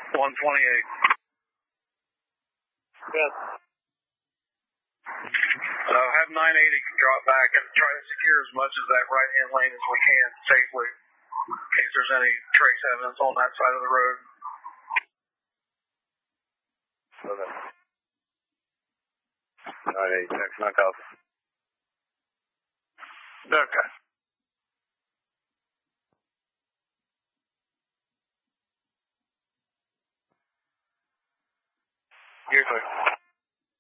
128. Yes. Have 980 drop back and try to secure as much of that right-hand lane as we can safely, in case there's any trace evidence on that side of the road. Okay. 980, text, 9,000. Okay. You're clear.